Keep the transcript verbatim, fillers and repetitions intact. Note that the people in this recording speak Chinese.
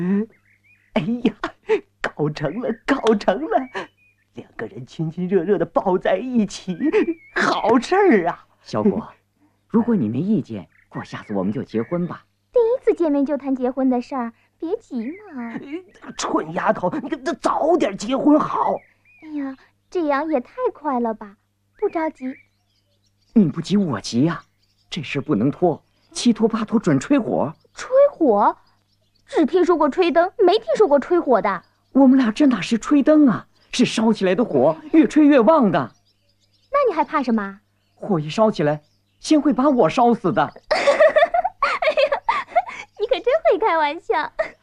哎呀，搞成了，搞成了！两个人亲亲热热的抱在一起，好事儿啊！ 小果，如果你没意见，过下次我们就结婚吧。 第一次见面就谈结婚的事儿，别急嘛。 蠢丫头，你可早点结婚好。 哎呀，这样也太快了吧！不着急。 你不急我急呀、啊，这事不能拖，七拖八拖准吹火。 吹火？只听说过吹灯，没听说过吹火的。 我们俩这哪是吹灯啊，是烧起来的火，越吹越旺的。 那你还怕什么？ 火一烧起来，先会把我烧死的。 哎呀，你可真会开玩笑。